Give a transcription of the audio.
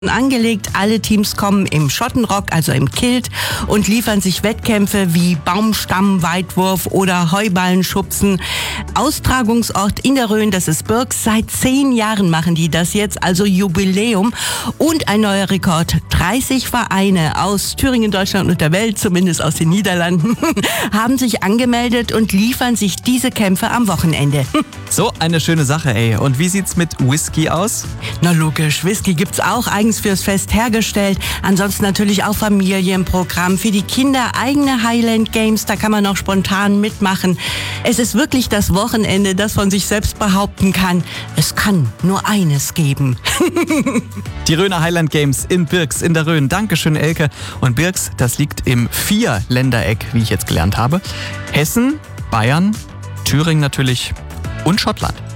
Angelegt. Alle Teams kommen im Schottenrock, also im Kilt, und liefern sich Wettkämpfe wie Baumstammweitwurf oder Heuballenschubsen. Austragungsort in der Rhön, das ist Birks. Seit 10 Jahren machen die das jetzt, also Jubiläum. Und ein neuer Rekord. 30 Vereine aus Thüringen, Deutschland und der Welt, zumindest aus den Niederlanden, haben sich angemeldet und liefern sich diese Kämpfe am Wochenende. So eine schöne Sache, ey. Und wie sieht's mit Whisky aus? Na logisch, Whisky gibt's auch eigens fürs Fest hergestellt. Ansonsten natürlich auch Familienprogramm für die Kinder, eigene Highland Games, da kann man noch spontan mitmachen. Es ist wirklich das Wochenende, das von sich selbst behaupten kann, es kann nur eines geben. Die Rhöner Highland Games in Birks in der Rhön. Dankeschön, Elke. Und Birks, das liegt im 4-Ländereck, wie ich jetzt gelernt habe. Hessen, Bayern, Thüringen natürlich und Schottland.